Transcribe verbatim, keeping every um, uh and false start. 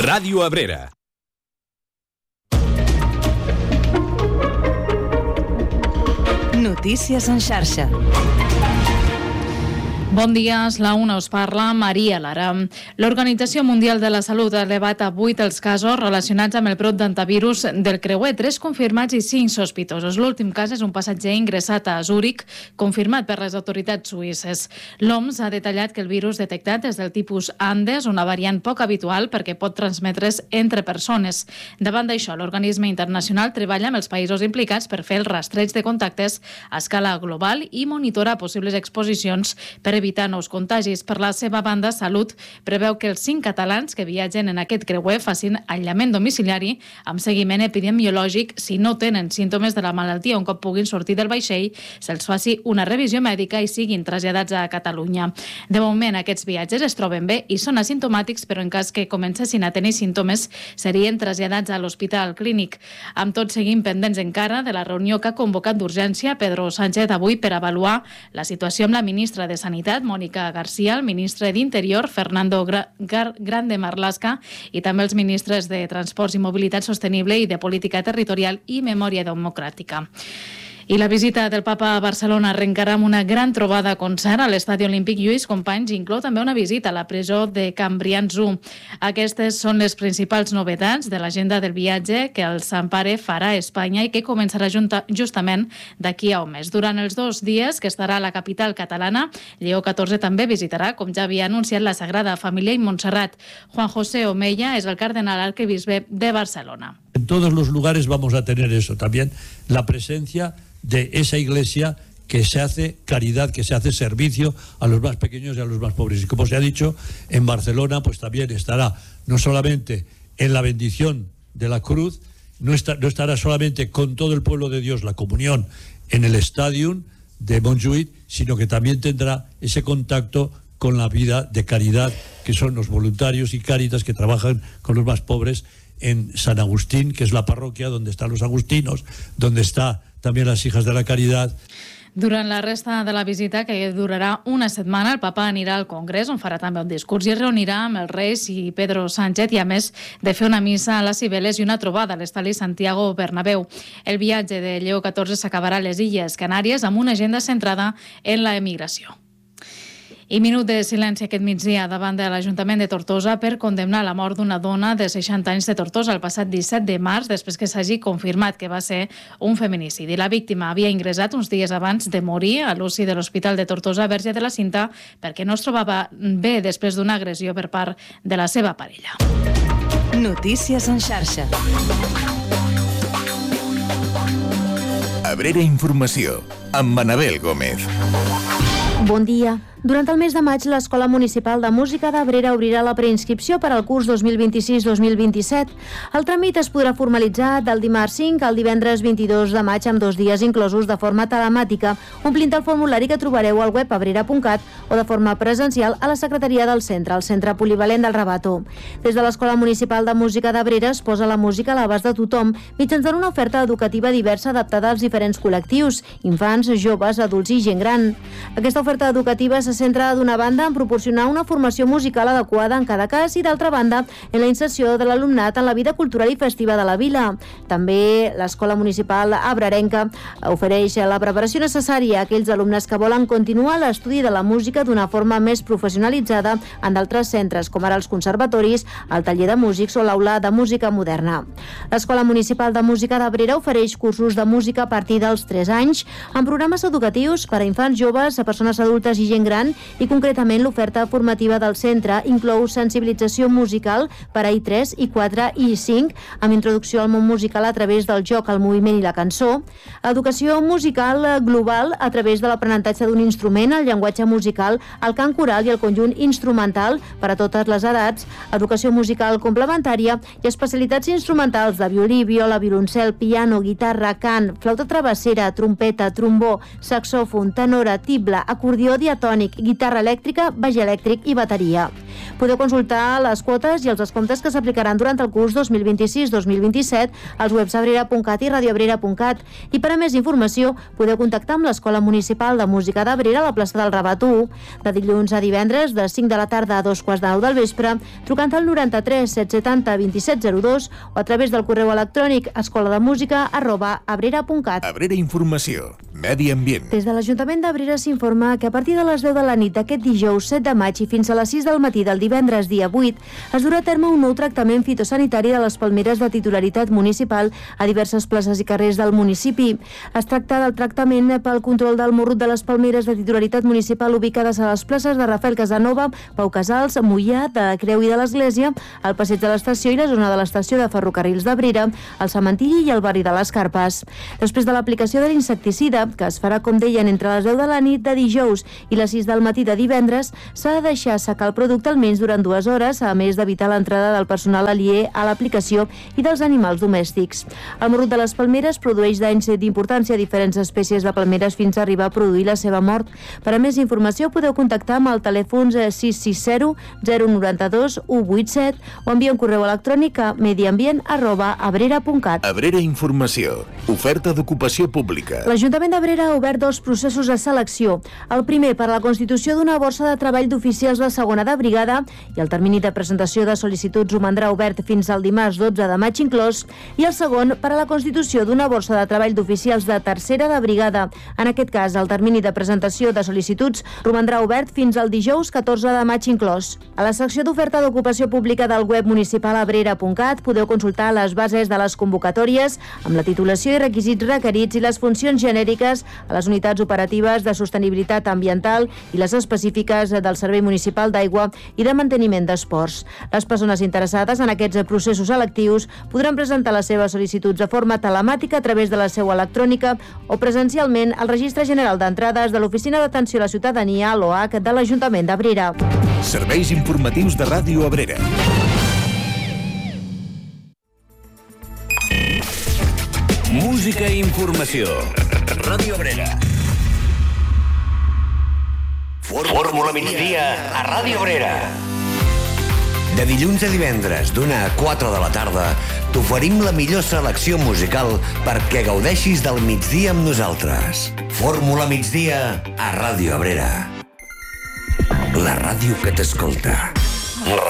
Ràdio Abrera. Notícies en xarxa. Bon dia, és la una, us parla Maria Lara. L'Organització Mundial de la Salut ha elevat a vuit els casos relacionats amb el brot d'antivirus del creuer, tres confirmats i cinc sospitosos. L'últim cas és un passatger ingressat a Zúrich, confirmat per les autoritats suïsses. L'O M S ha detallat que el virus detectat és del tipus Andes, una variant poc habitual perquè pot transmetre's entre persones. Davant d'això, l'organisme internacional treballa amb els països implicats per fer el rastreig de contactes a escala global i monitorar possibles exposicions per evitar nous contagis. Per la seva banda, Salut preveu que els cinc catalans que viatgen en aquest creuer facin aïllament domiciliari amb seguiment epidemiològic si no tenen símptomes de la malaltia. Un cop puguin sortir del vaixell, se'ls faci una revisió mèdica i siguin traslladats a Catalunya. De moment, aquests viatges es troben bé i són asimptomàtics, però en cas que comencessin a tenir símptomes, serien traslladats a l'Hospital Clínic. Amb tot, seguim pendents encara de la reunió que ha convocat d'urgència Pedro Sánchez avui per avaluar la situació amb la ministra de Sanitat, Mónica García, el ministre d'Interior, Fernando Grande Marlaska, i també els ministres de Transports i Mobilitat Sostenible i de Política Territorial i Memòria Democràtica. I la visita del Papa a Barcelona arrencarà amb una gran trobada concert a l'Estadi Olímpic Lluís Companys i inclou també una visita a la presó de Can Brians-u. Aquestes són les principals novetats de l'agenda del viatge que el Sant Pare farà a Espanya i que començarà justament d'aquí a un mes. Durant els dos dies que estarà a la capital catalana, Lleó catorze també visitarà, com ja havia anunciat, la Sagrada Família i Montserrat. Juan José Omeya és el cardenal arquebisbe de Barcelona. En todos los lugares vamos a tener eso, también la presencia de esa iglesia que se hace caridad, que se hace servicio a los más pequeños y a los más pobres. Y como se ha dicho, en Barcelona pues también estará no solamente en la bendición de la cruz, no, está, no estará solamente con todo el pueblo de Dios la comunión en el Stadium de Montjuïc, sino que también tendrá ese contacto con la vida de caridad, que son los voluntarios y Cáritas que trabajan con los más pobres en San Agustín, que es la parroquia donde están los agustinos, donde está también las hijas de la caridad. Durant la resta de la visita, que durarà una setmana, el papa anirà al Congrés, on farà també un discurs i es reunirà amb els reis i Pedro Sánchez, i a més de fer una missa a les Cibeles i una trobada a l'estadi Santiago Bernabéu. El viatge de Lleó catorze s'acabarà a les Illes Canàries amb una agenda centrada en la emigració. I minut de silenci aquest migdia davant de l'Ajuntament de Tortosa per condemnar la mort d'una dona de seixanta anys de Tortosa el passat disset de març, després que s'hagi confirmat que va ser un feminicidi. La víctima havia ingressat uns dies abans de morir a l'U C I de l'Hospital de Tortosa Verge de la Cinta perquè no es trobava bé després d'una agressió per part de la seva parella. Notícies en xarxa. Abrera Informació, amb Manabel Gómez. Bon dia. Durant el mes de maig, l'Escola Municipal de Música d'Abrera obrirà la preinscripció per al curs dos mil vint-i-sis dos mil vint-i-set. El tràmit es podrà formalitzar del dimarts cinc al divendres vint-i-dos de maig amb dos dies inclosos de forma telemàtica, omplint el formulari que trobareu al web abrera punt cat o de forma presencial a la secretaria del centre, el Centre Polivalent del Rabato. Des de l'Escola Municipal de Música d'Abrera es posa la música a l'abast de tothom mitjançant una oferta educativa diversa adaptada als diferents col·lectius, infants, joves, adults i gent gran. Aquesta oferta educativa se centra d'una banda en proporcionar una formació musical adequada en cada cas i d'altra banda en la inserció de l'alumnat en la vida cultural i festiva de la vila. També l'Escola Municipal Abrerenca ofereix la preparació necessària a aquells alumnes que volen continuar l'estudi de la música d'una forma més professionalitzada en d'altres centres, com ara els conservatoris, el taller de músics o l'aula de música moderna. L'Escola Municipal de Música d'Abrera ofereix cursos de música a partir dels tres anys amb programes educatius per a infants, joves, a persones adultes i gent gran, i concretament l'oferta formativa del centre inclou sensibilització musical per a I tres, I quatre i I cinc, amb introducció al món musical a través del joc, el moviment i la cançó, educació musical global a través de l'aprenentatge d'un instrument, el llenguatge musical, el cant coral i el conjunt instrumental per a totes les edats, educació musical complementària i especialitats instrumentals de violí, viola, violoncel, piano, guitarra, cant, flauta travessera, trompeta, trombó, saxòfon, tenora, tible, acordó, acordió diatònic, guitarra elèctrica, baix elèctric i bateria. Podeu consultar les quotes i els descomptes que s'aplicaran durant el curs dos mil vint-i-sis dos mil vint-i-set als webs abrera punt cat i radioabrera punt cat. I per a més informació podeu contactar amb l'Escola Municipal de Música d'Abrera a la plaça del Rabat u, de dilluns a divendres de cinc de la tarda a dos quarts de nou del vespre, trucant al noranta-tres set setanta vint-i-set zero dos o a través del correu electrònic escolademusica arroba abrera punt cat. Abrera Informació. Medi ambient. Des de l'Ajuntament d'Abrera s'informa que a partir de les deu de la nit d'aquest dijous set de maig i fins a les sis del matí del divendres dia vuit es durà a terme un nou tractament fitosanitari de les palmeres de titularitat municipal a diverses places i carrers del municipi. Es tracta del tractament pel control del morrut de les palmeres de titularitat municipal ubicades a les places de Rafael Casanova, Pau Casals, Moià, de Creu i de l'Església, al passeig de l'estació i la zona de l'estació de ferrocarrils d'Abrera, el cementiri i el barri de les Carpes. Després de l'aplicació de l'insecticida, que es farà, com deien, entre les deu de la nit de dijous i les sis del matí de divendres, s'ha de deixar secar el producte almenys durant dues hores, a més d'evitar l'entrada del personal aliè a l'aplicació i dels animals domèstics. El morrut de les palmeres produeix danys d'importància a diferents espècies de palmeres fins a arribar a produir la seva mort. Per a més informació podeu contactar amb el telèfon sis sis zero zero nou dos u vuit set o enviar un correu electrònic a mediambient arroba abrera punt cat. Abrera Informació. Oferta d'ocupació pública. L'Ajuntament d'Abrera ha obert dos processos de selecció. El primer per a la constitució d'una borsa de treball d'oficials de segona de brigada i el termini de presentació de sol·licituds romandrà obert fins al dimarts dotze de maig inclòs, i el segon per a la constitució d'una borsa de treball d'oficials de tercera de brigada. En aquest cas, el termini de presentació de sol·licituds romandrà obert fins al dijous catorze de maig inclòs. A la secció d'oferta d'ocupació pública del web municipal abrera punt cat podeu consultar les bases de les convocatòries amb la titulació i requisits requerits i les funcions genèriques a les unitats operatives de sostenibilitat ambiental i les específiques del Servei Municipal d'Aigua i de Manteniment d'Esports. Les persones interessades en aquests processos selectius podran presentar les seves sol·licituds de forma telemàtica a través de la seu electrònica o presencialment al Registre General d'Entrades de l'Oficina d'Atenció a la Ciutadania, l'O H, de l'Ajuntament d'Abrera. Serveis informatius de Ràdio Abrera. Música i informació. Ràdio Abrera. Fórmula migdia a Ràdio Abrera. De dilluns a divendres, d'una a quatre de la tarda, t'oferim la millor selecció musical perquè gaudeixis del migdia amb nosaltres. Fórmula migdia a Ràdio Abrera. La ràdio que t'escolta.